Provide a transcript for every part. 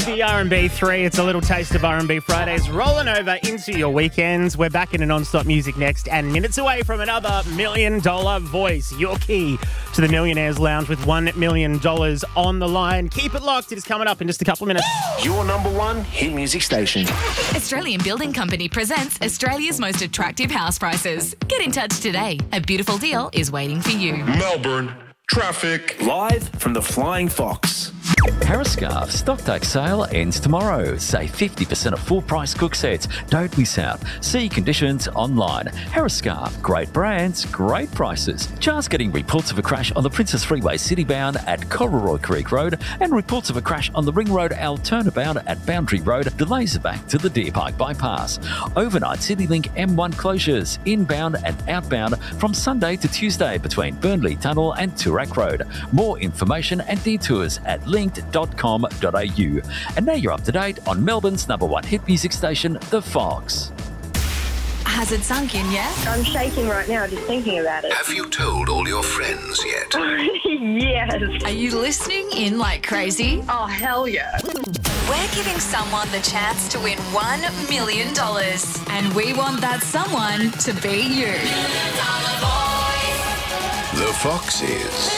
The R&B 3, it's a little taste of R&B Fridays, rolling over into your weekends. We're back into non-stop music next and minutes away from another $1 million voice. Your key to the Millionaires Lounge with $1 million on the line. Keep it locked. It is coming up in just a couple of minutes. Your number one hit music station. Australian Building Company presents Australia's most attractive house prices. Get in touch today. A beautiful deal is waiting for you. Melbourne. Traffic. Live from the Flying Fox. Harriscarf stock take sale ends tomorrow. Save 50% of full price cook sets. Don't miss out. See conditions online. Harriscarf, great brands, great prices. Just getting reports of a crash on the Princess Freeway citybound at Cororoy Creek Road and reports of a crash on the Ring Road Altona bound at Boundary Road. Delays are back to the Deer Park bypass. Overnight CityLink M1 closures inbound and outbound from Sunday to Tuesday between Burnley Tunnel and Toorak Road. More information and detours at linked.com.au. And now you're up to date on Melbourne's number one hit music station, The Fox. Has it sunk in yet? I'm shaking right now just thinking about it. Have you told all your friends yet? Yes. Are you listening in like crazy? Oh, hell yeah. We're giving someone the chance to win $1 million. And we want that someone to be you. The Fox's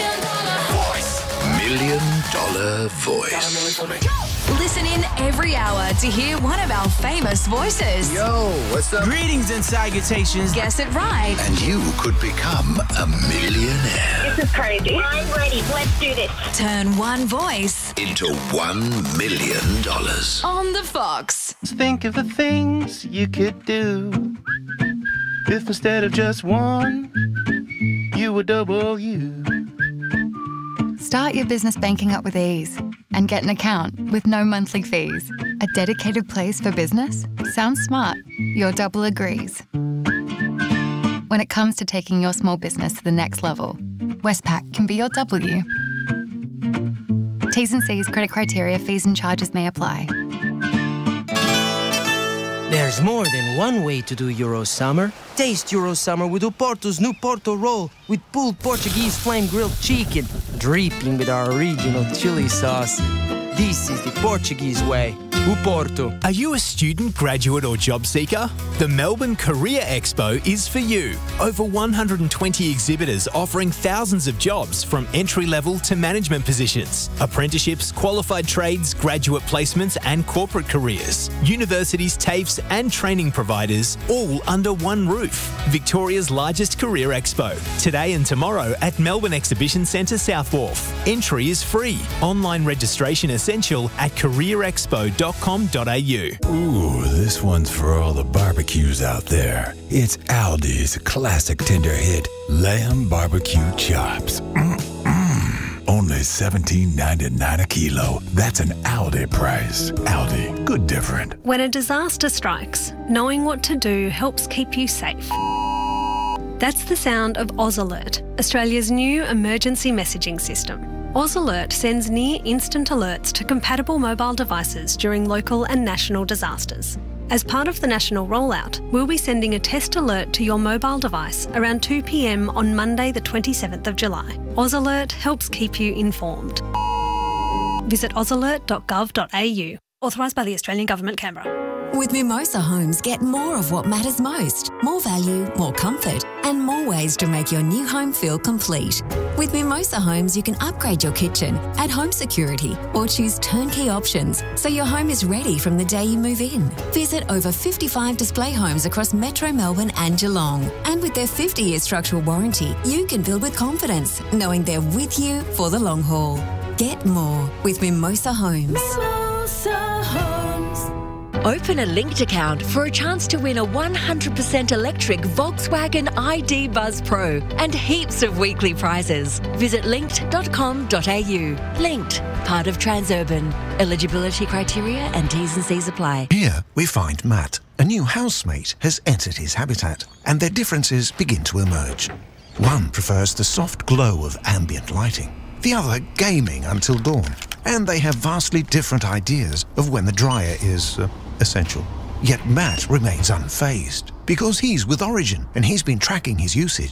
$1 million voice. Listen in every hour to hear one of our famous voices. Yo, what's up? Greetings and salutations. Guess it right. And you could become a millionaire. This is crazy. I'm ready. Let's do this. Turn one voice Into $1 million. on the Fox. Think of the things you could do if instead of just one, you were double you. Start your business banking up with ease and get an account with no monthly fees. A dedicated place for business? Sounds smart. Your double agrees. When it comes to taking your small business to the next level, Westpac can be your W. T's and C's, credit criteria, fees and charges may apply. There's more than one way to do Euro Summer. Taste Euro Summer with Oporto's new Porto roll with pulled Portuguese flame grilled chicken, dripping with our original chili sauce. This is the Portuguese way. Oporto. Are you a student, graduate or job seeker? The Melbourne Career Expo is for you. Over 120 exhibitors offering thousands of jobs from entry-level to management positions, apprenticeships, qualified trades, graduate placements and corporate careers, universities, TAFEs and training providers, all under one roof. Victoria's largest career expo. Today and tomorrow at Melbourne Exhibition Centre South Wharf. Entry is free. Online registration essential at careerexpo.com.au. Ooh, this one's for all the barbecues out there. It's Aldi's classic tender hit, Lamb Barbecue Chops. Only $17.99 a kilo. That's an Aldi price. Aldi, good different. When a disaster strikes, knowing what to do helps keep you safe. That's the sound of Oz Alert, Australia's new emergency messaging system. Oz Alert sends near-instant alerts to compatible mobile devices during local and national disasters. As part of the national rollout, we'll be sending a test alert to your mobile device around 2 p.m. on Monday the 27th of July. Oz Alert helps keep you informed. Visit ozalert.gov.au. Authorised by the Australian Government, Canberra. With Mimosa Homes, get more of what matters most. More value, more comfort, and more ways to make your new home feel complete. With Mimosa Homes, you can upgrade your kitchen, add home security, or choose turnkey options so your home is ready from the day you move in. Visit over 55 display homes across Metro Melbourne and Geelong. And with their 50-year structural warranty, you can build with confidence, knowing they're with you for the long haul. Get more with Mimosa Homes. Mimosa Homes. Open a linked account for a chance to win a 100% electric Volkswagen ID Buzz Pro and heaps of weekly prizes. Visit linked.com.au. Linked, part of Transurban. Eligibility criteria and T's and C's apply. Here we find Matt. A new housemate has entered his habitat and their differences begin to emerge. One prefers the soft glow of ambient lighting, the other gaming until dawn. And they have vastly different ideas of when the dryer is essential. Yet Matt remains unfazed because he's with Origin and he's been tracking his usage.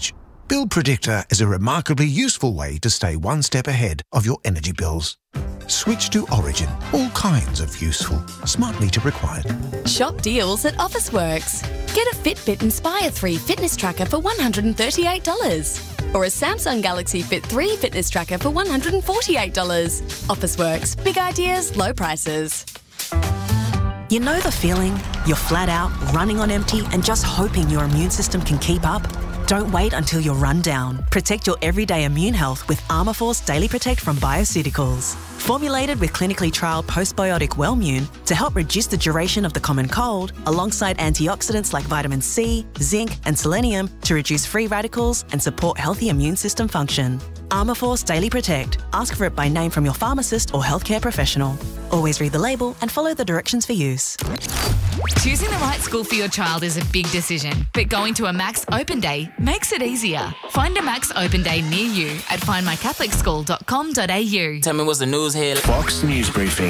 Bill Predictor is a remarkably useful way to stay one step ahead of your energy bills. Switch to Origin. All kinds of useful. Smart meter required. Shop deals at Officeworks. Get a Fitbit Inspire 3 fitness tracker for $138. Or a Samsung Galaxy Fit 3 fitness tracker for $148. Officeworks. Big ideas, low prices. You know the feeling? You're flat out, running on empty and just hoping your immune system can keep up? Don't wait until you're run down. Protect your everyday immune health with Armour Force Daily Protect from Bioceuticals. Formulated with clinically trialled postbiotic Wellmune to help reduce the duration of the common cold, alongside antioxidants like vitamin C, zinc and selenium to reduce free radicals and support healthy immune system function. Armour Force Daily Protect. Ask for it by name from your pharmacist or healthcare professional. Always read the label and follow the directions for use. Choosing the right school for your child is a big decision, but going to a Max Open Day makes it easier. Find a Max Open Day near you at findmycatholicschool.com.au. Tell me what's the news here. Fox News Briefing.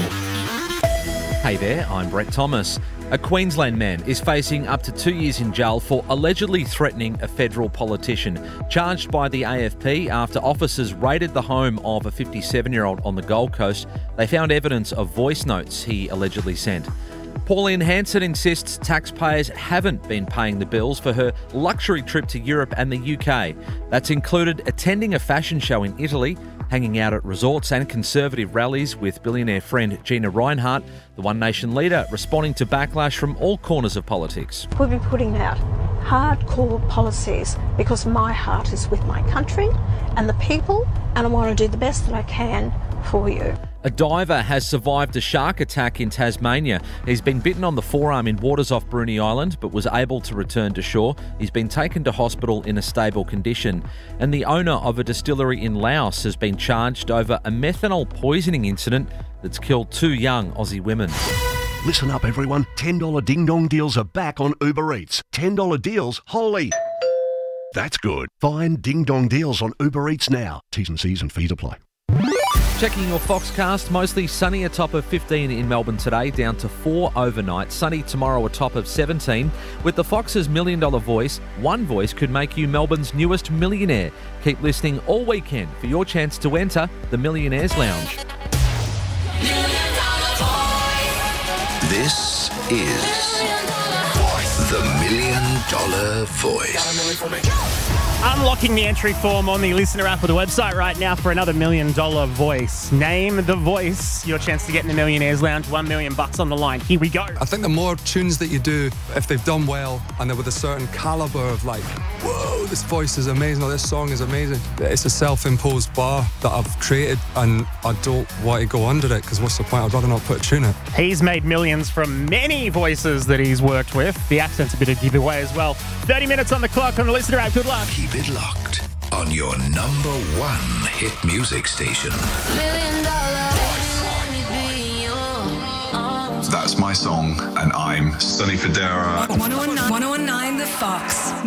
Hey there, I'm Brett Thomas. A Queensland man is facing up to 2 years in jail for allegedly threatening a federal politician, charged by the AFP after officers raided the home of a 57-year-old on the Gold Coast. They found evidence of voice notes he allegedly sent. Pauline Hanson insists taxpayers haven't been paying the bills for her luxury trip to Europe and the UK. That's included attending a fashion show in Italy, hanging out at resorts and conservative rallies with billionaire friend Gina Rinehart, the One Nation leader, responding to backlash from all corners of politics. We've been putting out hardcore policies because my heart is with my country and the people, and I want to do the best that I can for you. A diver has survived a shark attack in Tasmania. He's been bitten on the forearm in waters off Bruny Island, but was able to return to shore. He's been taken to hospital in a stable condition. And the owner of a distillery in Laos has been charged over a methanol poisoning incident that's killed 2 young Aussie women. Listen up, everyone. $10 Ding Dong deals are back on Uber Eats. $10 deals, holy. That's good. Find Ding Dong deals on Uber Eats now. T's and C's and fees apply. Checking your Foxcast, mostly sunny, a top of 15 in Melbourne today, down to 4 overnight. Sunny tomorrow, a top of 17. With the Fox's $1 Million Voice, one voice could make you Melbourne's newest millionaire. Keep listening all weekend for your chance to enter the Millionaires Lounge. This is the $1 Million Voice. Unlocking the entry form on the listener app or the website right now for another $1 Million Voice. Name the voice. Your chance to get in the Millionaires Lounge. $1 million on the line. Here we go. I think the more tunes that you do, if they've done well and they're with a certain caliber of like, whoa, this voice is amazing or this song is amazing. It's a self-imposed bar that I've created and I don't want to go under it because what's the point? I'd rather not put a tune in. He's made millions from many voices that he's worked with. The accent's a bit of a giveaway as well. 30 minutes on the clock on the listener app. Good luck. Keep it locked on your #1 hit music station. That's my song, and I'm Sonny Fodera. 1019 The Fox.